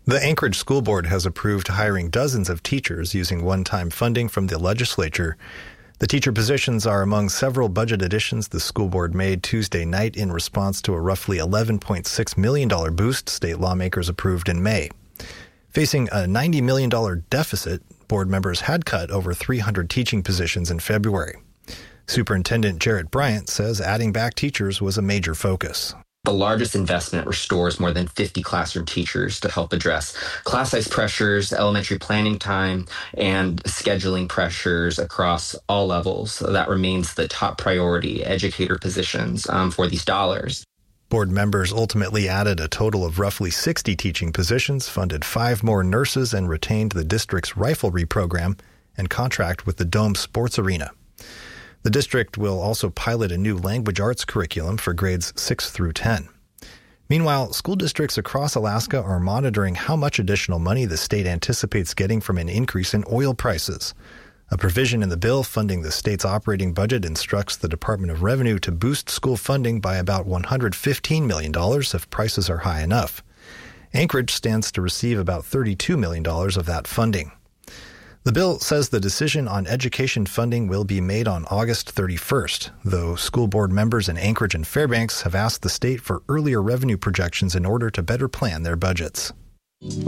The Anchorage School Board has approved hiring dozens of teachers using one-time funding from the legislature. The teacher positions are among several budget additions the school board made Tuesday night in response to a roughly $11.6 million boost state lawmakers approved in May. Facing a $90 million deficit, board members had cut over 300 teaching positions in February. Superintendent Jarrett Bryant says adding back teachers was a major focus. The largest investment restores more than 50 classroom teachers to help address class size pressures, elementary planning time, and scheduling pressures across all levels. That remains the top priority, educator positions for these dollars. Board members ultimately added a total of roughly 60 teaching positions, funded 5 more nurses, and retained the district's riflery program and contract with the Dome Sports Arena. The district will also pilot a new language arts curriculum for grades 6 through 10. Meanwhile, school districts across Alaska are monitoring how much additional money the state anticipates getting from an increase in oil prices. A provision in the bill funding the state's operating budget instructs the Department of Revenue to boost school funding by about $115 million if prices are high enough. Anchorage stands to receive about $32 million of that funding. The bill says the decision on education funding will be made on August 31st, though school board members in Anchorage and Fairbanks have asked the state for earlier revenue projections in order to better plan their budgets.